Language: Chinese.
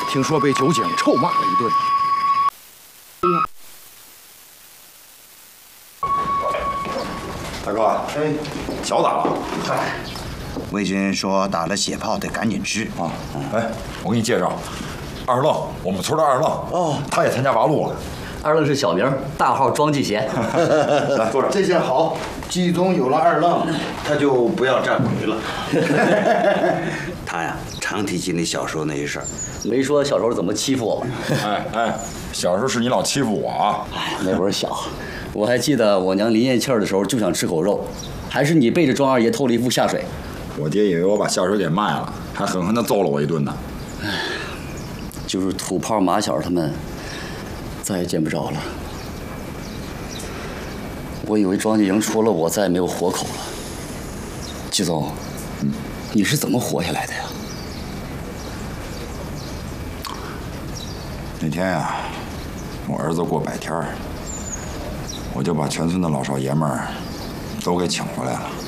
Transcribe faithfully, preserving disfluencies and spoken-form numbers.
听说被酒井臭骂了一顿。 大哥，哎，脚咋了？ 嗨，魏军说打了血泡，得赶紧治啊。哎，我给你介绍，二愣，我们村的二愣。哦，他也参加八路了。 二愣是小名，大号庄继贤。 来，坐这。 这下好，季宗有了二愣，他就不要站鬼了。 他呀，常提起你小时候那些事儿， 没说小时候怎么欺负我们。 哎哎，小时候是你老欺负我啊！ 哎，那会儿小，我还记得我娘临咽气儿的时候就想吃口肉，还是你背着庄二爷偷了一副下水。 我爹以为我把下水给卖了，还狠狠地揍了我一顿呢。 哎，就是土炮马小他们。再也见不着了。我以为庄稼营除了我再也没有活口了。季总，嗯，你是怎么活下来的呀？ 那天呀，我儿子过百天儿，我就把全村的老少爷们儿都给请回来了。